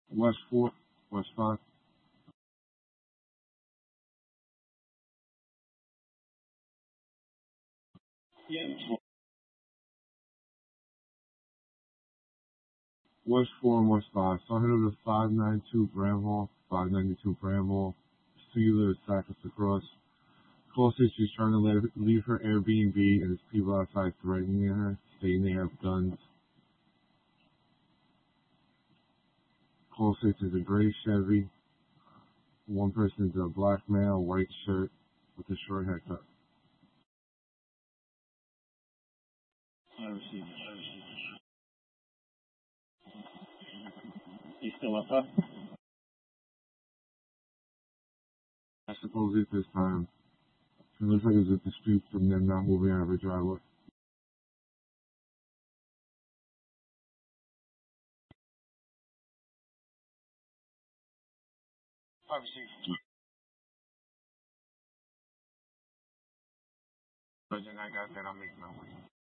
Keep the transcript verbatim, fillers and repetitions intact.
West four, West five. Yeah. West four and West five. So I head over to five ninety-two Bramhall, five ninety-two Bramhall. Singular attack us across. Call says she's trying to leave, leave her Airbnb and there's people outside threatening her, saying they have guns. Call says it's a gray Chevy. One person's a black male, white shirt with a short haircut. I received it. I received it. You still up, huh? I suppose at this time, it looks like there's a dispute from them not moving out of her driveway. I received. But then I got that, I'll make my way.